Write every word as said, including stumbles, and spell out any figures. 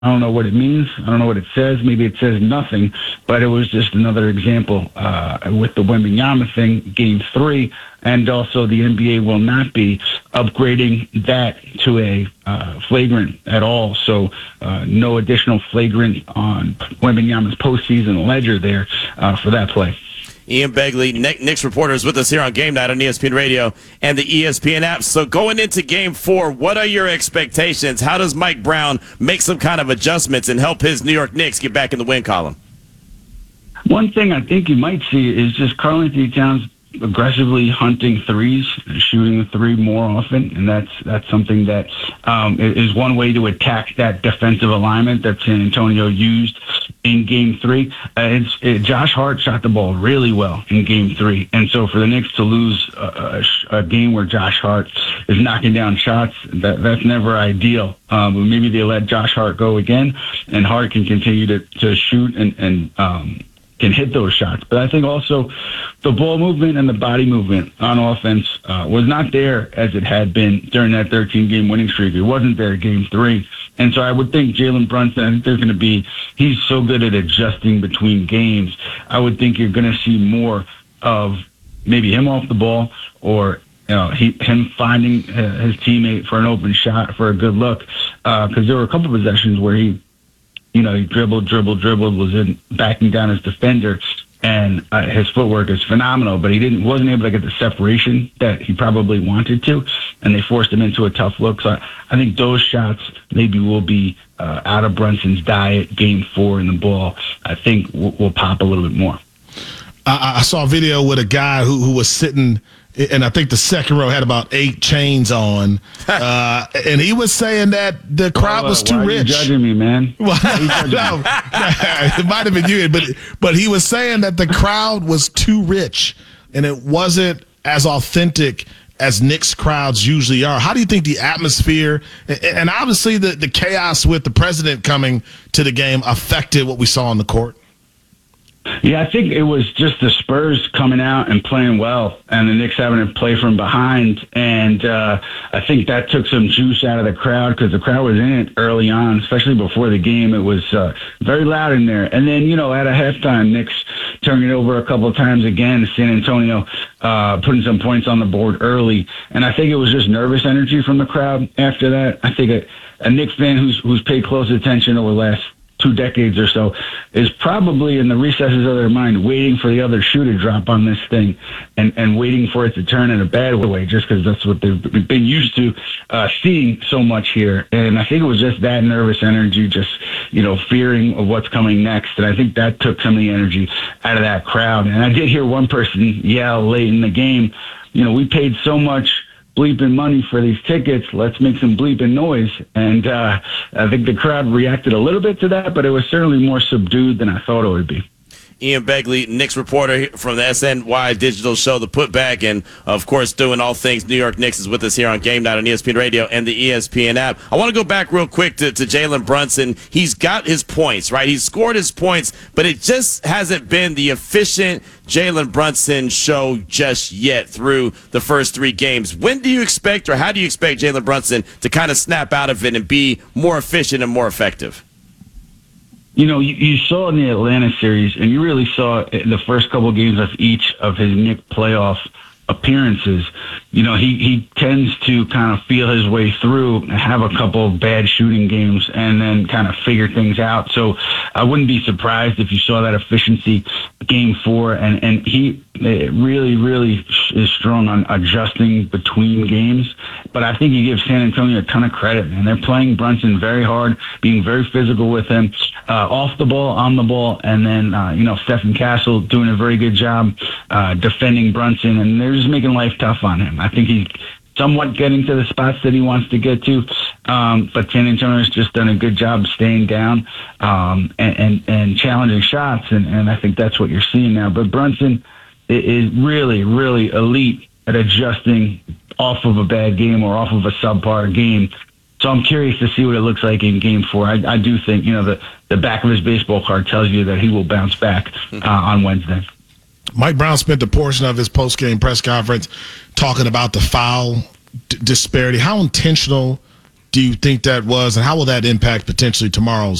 I don't know what it means. I don't know what it says. Maybe it says nothing, but it was just another example uh, with the Wembanyama thing, game three, and also the N B A will not be upgrading that to a uh, flagrant at all. So uh, no additional flagrant on Wembanyama's postseason ledger there uh, for that play. Ian Begley, Knicks reporter, is with us here on Game Night on E S P N Radio and the E S P N app. So going into Game Four, what are your expectations? How does Mike Brown make some kind of adjustments and help his New York Knicks get back in the win column? One thing I think you might see is just Karl-Anthony Towns aggressively hunting threes, shooting the three more often, and that's that's something that um, is one way to attack that defensive alignment that San Antonio used in Game Three. Uh, it's, it, Josh Hart shot the ball really well in Game Three, and so for the Knicks to lose a, a, a game where Josh Hart is knocking down shots, that that's never ideal. Um, but maybe they let Josh Hart go again, and Hart can continue to, to shoot and and um, can hit those shots. But I think also the ball movement and the body movement on offense uh, was not there as it had been during that thirteen-game winning streak. It wasn't there Game Three. And so I would think Jalen Brunson, I think there's going to be, he's so good at adjusting between games. I would think you're going to see more of maybe him off the ball or you know, he, him finding uh, his teammate for an open shot, for a good look. Because uh, there were a couple of possessions where he, you know, he dribbled, dribbled, dribbled, was in backing down his defender, and uh, his footwork is phenomenal. But he didn't, wasn't able to get the separation that he probably wanted to, and they forced him into a tough look. So I, I think those shots maybe will be uh, out of Brunson's diet. Game four, and the ball, I think, will, will pop a little bit more. I, I saw a video with a guy who who was sitting. And I think the second row had about eight chains on, uh, and he was saying that the crowd well, was too why rich. Are you judging me, man? Well, no, it might have been you, but but he was saying that the crowd was too rich, and it wasn't as authentic as Knicks crowds usually are. How do you think the atmosphere and obviously the the chaos with the president coming to the game affected what we saw on the court? Yeah, I think it was just the Spurs coming out and playing well, and the Knicks having to play from behind. And uh, I think that took some juice out of the crowd because the crowd was in it early on, especially before the game. It was uh, very loud in there. And then, you know, at a halftime, Knicks turning it over a couple of times again. San Antonio uh, putting some points on the board early. And I think it was just nervous energy from the crowd after that. I think a, a Knicks fan who's, who's paid close attention over the last two decades or so is probably in the recesses of their mind waiting for the other shoe to drop on this thing and, and waiting for it to turn in a bad way just because that's what they've been used to uh, seeing so much here. And I think it was just that nervous energy, just, you know, fearing of what's coming next. And I think that took some of the energy out of that crowd. And I did hear one person yell late in the game, you know, we paid so much bleeping money for these tickets, let's make some bleeping noise. And uh, I think the crowd reacted a little bit to that, but it was certainly more subdued than I thought it would be. Ian Begley, Knicks reporter from the S N Y digital show, The Putback, and, of course, doing all things New York Knicks is with us here on Game Night on E S P N Radio and the E S P N app. I want to go back real quick to, to Jalen Brunson. He's got his points, right? He's scored his points, but it just hasn't been the efficient Jalen Brunson show just yet through the first three games. When do you expect, or how do you expect Jalen Brunson to kind of snap out of it and be more efficient and more effective? You know, you, you saw in the Atlanta series, and you really saw in the first couple of games of each of his Knicks playoff appearances, you know, he, he tends to kind of feel his way through, have a couple of bad shooting games, and then kind of figure things out. So I wouldn't be surprised if you saw that efficiency game four, and, and he really, really is strong on adjusting between games. But I think he gives San Antonio a ton of credit, and they're playing Brunson very hard, being very physical with him, uh, off the ball, on the ball, and then, uh, you know, Stephen Castle doing a very good job uh, defending Brunson, and they're just making life tough on him. I think he's somewhat getting to the spots that he wants to get to, um, but San Antonio's just done a good job staying down um, and, and, and challenging shots, and, and I think that's what you're seeing now. But Brunson is really, really elite at adjusting off of a bad game or off of a subpar game. So I'm curious to see what it looks like in game four. I, I do think, you know, the, the back of his baseball card tells you that he will bounce back uh, on Wednesday. Mike Brown spent a portion of his post-game press conference talking about the foul d- disparity. How intentional do you think that was, and how will that impact potentially tomorrow's